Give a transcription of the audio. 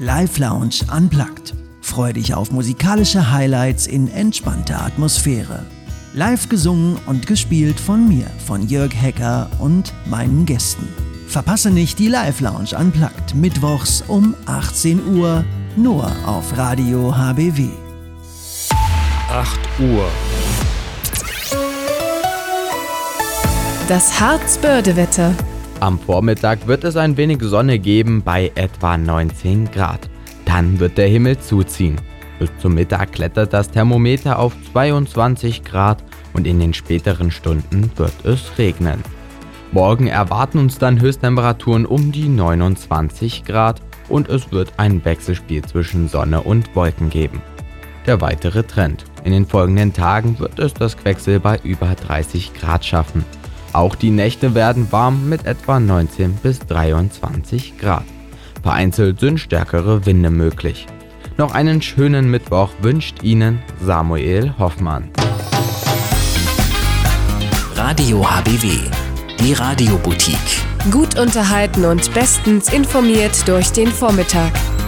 Live Lounge Unplugged. Freu dich auf musikalische Highlights in entspannter Atmosphäre. Live gesungen und gespielt von mir, von Jörg Hecker und meinen Gästen. Verpasse nicht die Live Lounge Unplugged mittwochs um 18 Uhr nur auf Radio HBW. 8 Uhr. Das Harzbörde-Wetter. Am Vormittag wird es ein wenig Sonne geben bei etwa 19 Grad. Dann wird der Himmel zuziehen. Bis zum Mittag klettert das Thermometer auf 22 Grad und in den späteren Stunden wird es regnen. Morgen erwarten uns dann Höchsttemperaturen um die 29 Grad und es wird ein Wechselspiel zwischen Sonne und Wolken geben. Der weitere Trend. In den folgenden Tagen wird es das Quecksilber über 30 Grad schaffen. Auch die Nächte werden warm mit etwa 19 bis 23 Grad. Vereinzelt sind stärkere Winde möglich. Noch einen schönen Mittwoch wünscht Ihnen Samuel Hoffmann. Radio HBW, die Radioboutique. Gut unterhalten und bestens informiert durch den Vormittag.